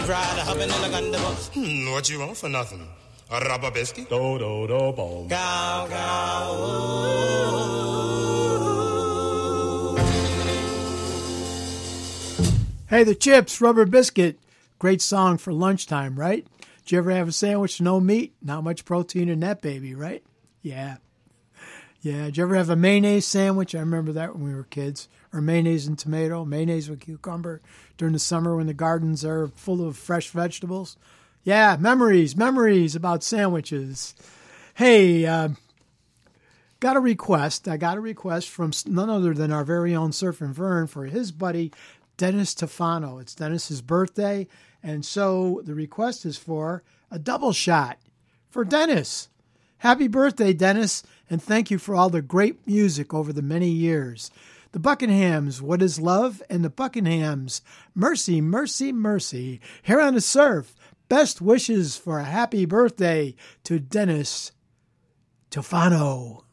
rider hopping in a gun. What you want for nothing? A rubber biscuit? Do do do boom. Cow, cow, Hey, the Chips, Rubber Biscuit. Great song for lunchtime, right? Did you ever have a sandwich, no meat? Not much protein in that baby, right? Yeah. Yeah. Did you ever have a mayonnaise sandwich? I remember that when we were kids. Or mayonnaise and tomato, mayonnaise with cucumber during the summer when the gardens are full of fresh vegetables. Yeah, memories about sandwiches. Hey, got a request. I got a request from none other than our very own Surfin' Vern for his buddy, Dennis Tufano. It's Dennis's birthday, and so the request is for a double shot for Dennis. Happy birthday, Dennis, and thank you for all the great music over the many years. The Buckinghams, What is Love? And the Buckinghams, Mercy, Mercy, Mercy. Here on the Surf, best wishes for a happy birthday to Dennis Tufano.